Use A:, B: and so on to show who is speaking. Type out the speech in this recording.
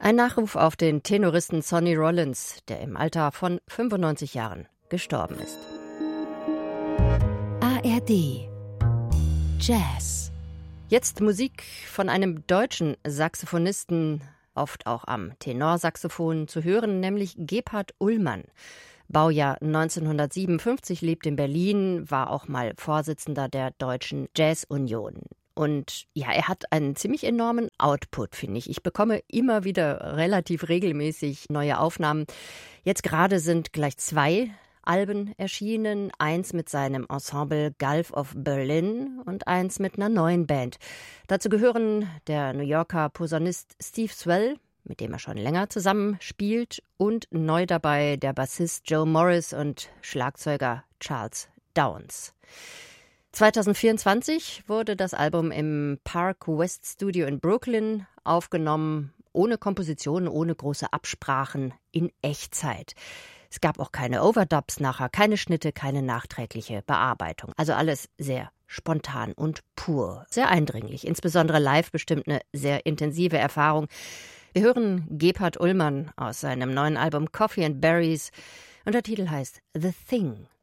A: Ein Nachruf auf den Tenoristen Sonny Rollins, der im Alter von 95 Jahren gestorben ist.
B: ARD Jazz.
A: Jetzt Musik von einem deutschen Saxophonisten, oft auch am Tenorsaxophon zu hören, nämlich Gebhard Ullmann. Baujahr 1957, lebt in Berlin, war auch mal Vorsitzender der Deutschen Jazz-Union. Und ja, er hat einen ziemlich enormen Output, finde ich. Ich bekomme immer wieder relativ regelmäßig neue Aufnahmen. Jetzt gerade sind gleich 2 Alben erschienen. Eins mit seinem Ensemble Gulf of Berlin und eins mit einer neuen Band. Dazu gehören der New Yorker Posaunist Steve Swell, mit dem er schon länger zusammen spielt, und neu dabei der Bassist Joe Morris und Schlagzeuger Charles Downs. 2024 wurde das Album im Park West Studio in Brooklyn aufgenommen, ohne Kompositionen, ohne große Absprachen, in Echtzeit. Es gab auch keine Overdubs nachher, keine Schnitte, keine nachträgliche Bearbeitung. Also alles sehr spontan und pur, sehr eindringlich, insbesondere live bestimmt eine sehr intensive Erfahrung. Wir hören Gebhard Ullmann aus seinem neuen Album Coffee and Berries und der Titel heißt The Thing.